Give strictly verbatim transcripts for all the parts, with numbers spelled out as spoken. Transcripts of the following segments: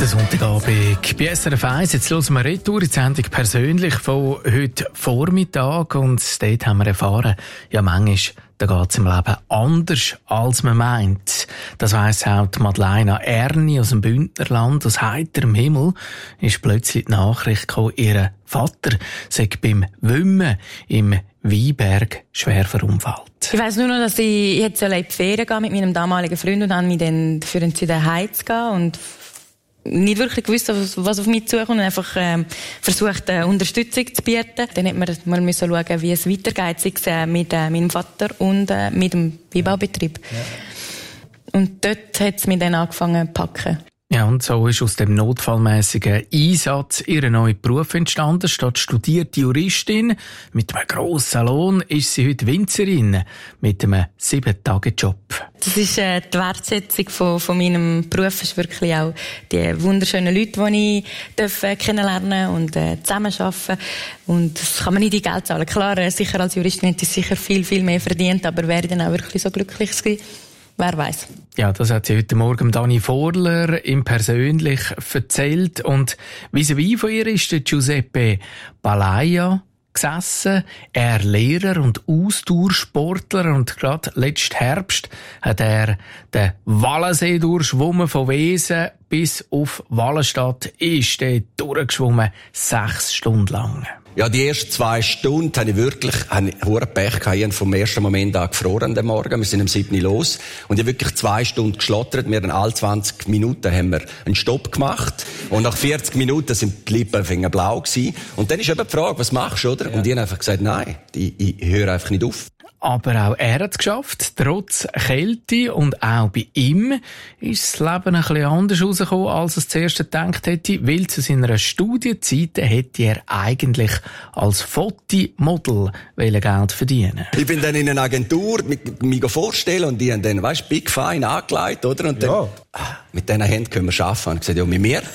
Der Sonntagabend bei S R F eins. Jetzt hören wir Retour in die Sendung persönlich von heute Vormittag. Und dort haben wir erfahren, ja, manchmal da geht es im Leben anders, als man meint. Das weiss auch die Madeleine Erni aus dem Bündnerland. Aus heiterem Himmel ist plötzlich die Nachricht gekommen, ihr Vater sei beim Wümmen im Weinberg schwer verunfallt. Ich weiss nur noch, dass ich jetzt in die Ferien gehe mit meinem damaligen Freund und habe mich dann für ihn zu den Heiz zu gehen und nicht wirklich gewusst, was auf mich zukommt und einfach ähm, versucht, äh, Unterstützung zu bieten. Dann hat man mal müssen schauen, wie es weitergeht, sei es äh, mit äh, meinem Vater und äh, mit dem Weinbaubetrieb. Ja. Und dort hat es mich dann angefangen zu packen. Ja, und so ist aus dem notfallmäßigen Einsatz ihr neuer Beruf entstanden. Statt studierte Juristin mit einem grossen Lohn ist sie heute Winzerin mit einem sieben-Tage-Job. Das ist äh, die Wertschätzung von, von meinem Beruf, ist wirklich auch die wunderschönen Leute, die ich darf, äh, kennenlernen und äh, zusammenarbeiten. Und das kann man nicht in Geld zahlen. Klar, äh, sicher als Juristin hätte ich sicher viel, viel mehr verdient, aber wäre ich dann auch wirklich so glücklich gewesen? Wer weiß. Ja, das hat sie heute Morgen Dani Vorler ihm persönlich erzählt. Und vis-à-vis von ihr ist der Giuseppe Balaya gesessen. Er Lehrer und Ausdauersportler. Und gerade letzten Herbst hat er den Wallensee durchschwommen von Wesen bis auf Wallenstadt. Ist er durchgeschwommen, sechs Stunden lang. Ja, die ersten zwei Stunden habe ich wirklich einen hohen Pech gehabt. Ich habe vom ersten Moment an gefroren am Morgen. Wir sind um sieben Uhr los. Und ich habe wirklich zwei Stunden geschlottert. Wir haben alle zwanzig Minuten haben wir einen Stopp gemacht. Und nach vierzig Minuten sind die Lippen blau gewesen. Und dann ist eben die Frage, was machst du, oder? Ja. Und ich habe einfach gesagt, nein, ich, ich höre einfach nicht auf. Aber auch er hat es geschafft, trotz Kälte. Und auch bei ihm ist das Leben ein bisschen anders rausgekommen, als er es zuerst gedacht hätte. Weil zu seiner Studienzeit hätte er eigentlich als Fotomodel Geld verdienen. Ich bin dann in einer Agentur, mich vorstellen und die haben dann, weißt, Big Fine angelegt, oder? Und dann, ja. ah, mit diesen Händen können wir arbeiten. Und ich gesagt, ja, mit mir?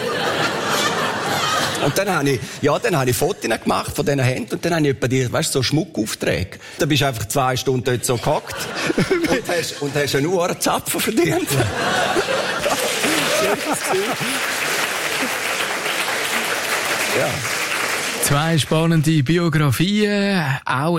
Und dann habe ich, ja, dann habe ich Fotos gemacht von diesen Händen und dann habe ich etwa die, weißt, so Schmuckaufträge. Da bist du einfach zwei Stunden dort so gehockt und hast, und hast einen Uhrenzapfen verdient. Ja. Zwei spannende Biografien, auch